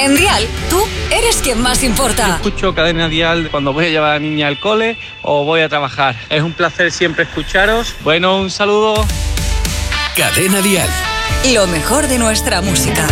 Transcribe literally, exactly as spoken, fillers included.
En Dial, tú eres quien más importa. Escucho Cadena Dial cuando voy a llevar a la niña al cole o voy a trabajar. Es un placer siempre escucharos. Bueno, un saludo. Cadena Dial. Lo mejor de nuestra música.